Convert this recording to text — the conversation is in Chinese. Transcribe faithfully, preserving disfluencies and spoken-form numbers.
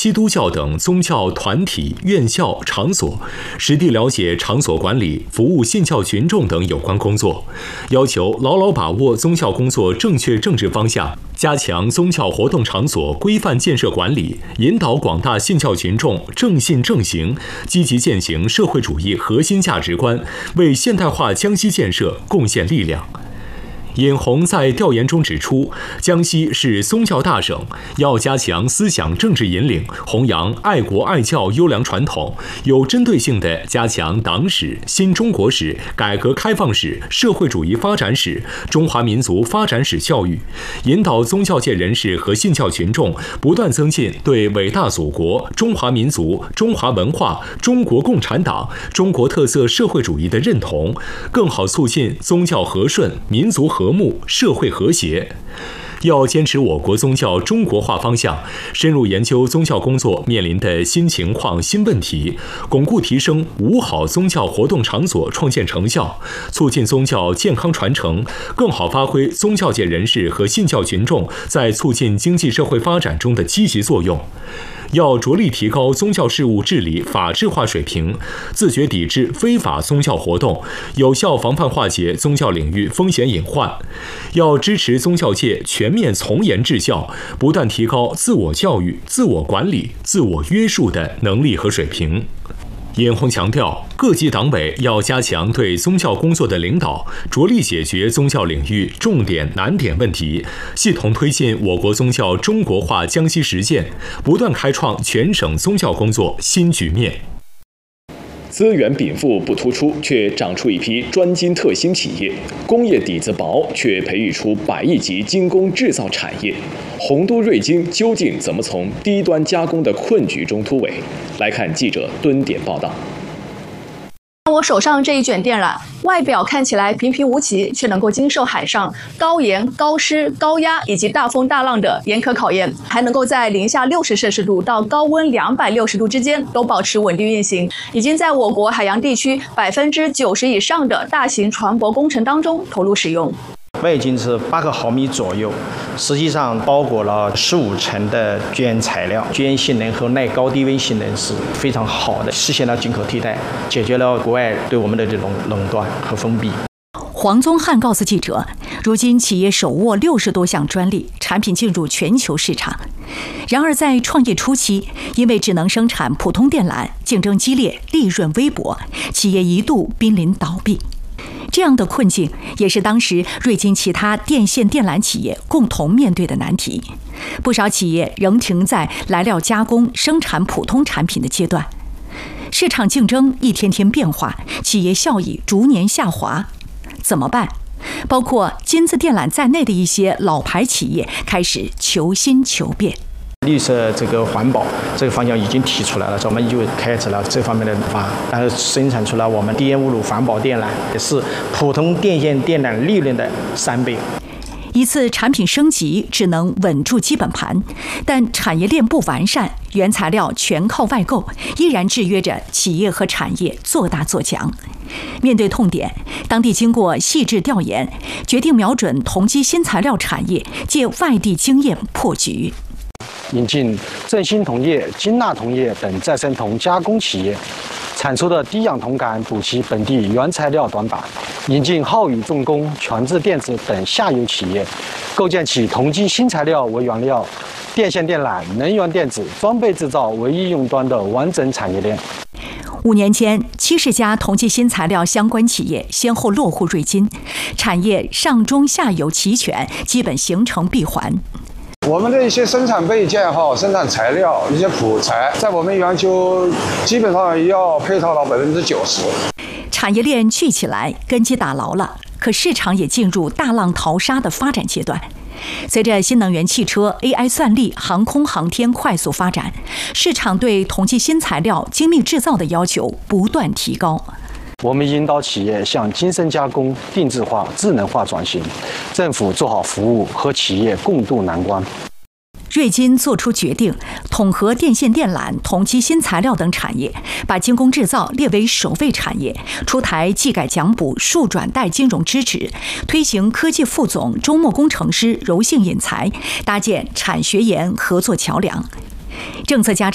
基督教等宗教团体、院校、场所，实地了解场所管理、服务信教群众等有关工作，要求牢牢把握宗教工作正确政治方向，加强宗教活动场所规范建设管理，引导广大信教群众正信正行，积极践行社会主义核心价值观，为现代化江西建设贡献力量。尹洪在调研中指出，江西是宗教大省，要加强思想政治引领，弘扬爱国爱教优良传统，有针对性地加强党史、新中国史、改革开放史、社会主义发展史、中华民族发展史教育，引导宗教界人士和信教群众不断增进对伟大祖国、中华民族、中华文化、中国共产党、中国特色社会主义的认同，更好促进宗教和顺、民族和睦、社会和谐。要坚持我国宗教中国化方向，深入研究宗教工作面临的新情况、新问题，巩固提升五好宗教活动场所创建成效，促进宗教健康传承，更好发挥宗教界人士和信教群众在促进经济社会发展中的积极作用。要着力提高宗教事务治理法治化水平，自觉抵制非法宗教活动，有效防范化解宗教领域风险隐患。要支持宗教界全面从严治教，不断提高自我教育、自我管理、自我约束的能力和水平。尹洪强调，各级党委要加强对宗教工作的领导，着力解决宗教领域重点难点问题，系统推进我国宗教中国化江西实践，不断开创全省宗教工作新局面。 资源禀赋不突出，却长出一批专精特新企业；工业底子薄，却培育出百亿级精工制造产业。洪都瑞金究竟怎么从低端加工的困局中突围？来看记者蹲点报道。 我手上这一卷电缆，外表看起来平平无奇，却能够经受海上高盐、高湿、高压以及大风大浪的严苛考验，还能够在零下六十摄氏度到高温两百六十度之间都保持稳定运行，已经在我国海洋地区百分之九十以上的大型船舶工程当中投入使用。 外径是八个毫米左右，实际上包裹了十五层的卷材料，卷性能和耐高低温性能是非常好的，实现了进口替代，解决了国外对我们的这种垄断和封闭。 黄宗汉告诉记者，如今企业手握六十多项专利，产品进入全球市场。然而在创业初期，因为只能生产普通电缆，竞争激烈，利润微薄，企业一度濒临倒闭。这样的困境也是当时瑞金其他电线电缆企业共同面对的难题。不少企业仍停在来料加工、生产普通产品的阶段。市场竞争一天天变化，企业效益逐年下滑，怎么办？包括金子电缆在内的一些老牌企业开始求新求变。 绿色这个环保这个方向已经提出来了，我们就开始了这方面的法，然后生产出了我们低烟污乳环保电缆，也是普通电线电缆利润的三倍。 一次产品升级只能稳住基本盘，但产业链不完善，原材料全靠外购，依然制约着企业和产业做大做强。面对痛点，当地经过细致调研，决定瞄准同基新材料产业，借外地经验破局。 引进振兴铜业、金纳铜业等再生铜加工企业，产出的低氧铜杆补齐本地原材料短板；引进浩宇重工、全智电子等下游企业，构建起同基新材料为原料、电线电缆、能源电子、装备制造为应用端的完整产业链。 五年间，七十家同基新材料相关企业先后落户瑞金，产业上中下游齐全，基本形成闭环。 我们的一些生产备件哈、生产材料、一些辅材，在我们全球基本上要配套到百分之九十。 产业链聚起来，根基打牢了，可市场也进入大浪淘沙的发展阶段。随着新能源汽车、A I 算力、航空航天快速发展，市场对同基新材料精密制造的要求不断提高。 我们引导企业向精深加工、定制化、智能化转型，政府做好服务，和企业共度难关。 瑞金做出决定，统合电线电缆、同基新材料等产业，把精工制造列为首位产业，出台技改奖补、数转贷金融支持，推行科技副总、中末工程师柔性引才，搭建产学研合作桥梁。政策加